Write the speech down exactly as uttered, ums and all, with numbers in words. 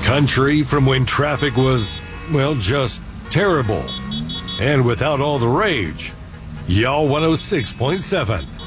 Country from when traffic was, well, just terrible. And without all the rage. Y'all one oh six point seven.